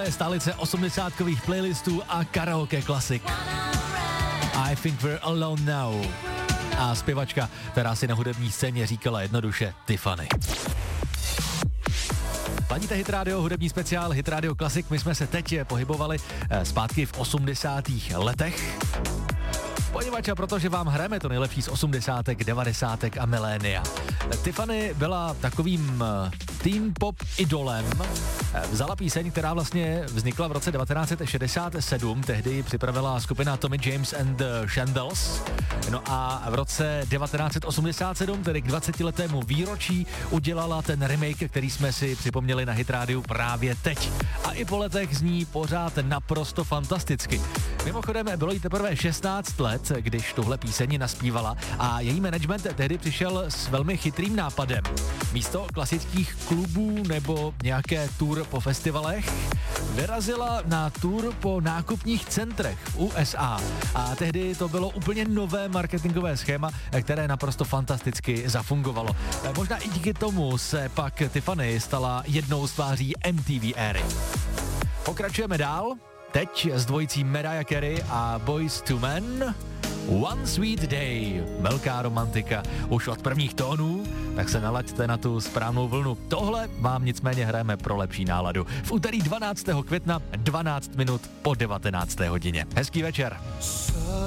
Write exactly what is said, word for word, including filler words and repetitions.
Tohle je stálice osmdesátkových playlistů a karaoke klasik. I think we're alone now. A zpěvačka, která si na hudební scéně říkala jednoduše Tiffany. Planíte Hit Radio, hudební speciál Hit Radio Classic. My jsme se teď pohybovali zpátky v osmdesátých letech. Poněvadž a protože vám hrajeme to nejlepší z osmdesátek, devadesátek a milénia. Tiffany byla takovým teen pop idolem. Vzala píseň, která vlastně vznikla v roce devatenáct set šedesát sedm, tehdy připravila skupina Tommy James and the Shandels. No a v roce devatenáct set osmdesát sedm, tedy k dvacetiletému výročí, udělala ten remake, který jsme si připomněli na Hit Radio právě teď. A i po letech zní pořád naprosto fantasticky. Mimochodem, bylo jí teprve šestnáct let, když tuhle píseň naspívala a její management tehdy přišel s velmi chytrým nápadem. Místo klasických klubů nebo nějaké tour po festivalech vyrazila na tour po nákupních centrech v U S A. A tehdy to bylo úplně nové marketingové schéma, které naprosto fantasticky zafungovalo. Možná i díky tomu se pak Tiffany stala jednou z tváří M T V éry. Pokračujeme dál. Teď s dvojicí Mariah Carey a Boyz two Men. One Sweet Day. Velká romantika. Už od prvních tónů, tak se nalaďte na tu správnou vlnu. Tohle vám nicméně hrajeme pro lepší náladu. V úterý dvanáctého května, dvanáct minut po devatenácté hodině. Hezký večer.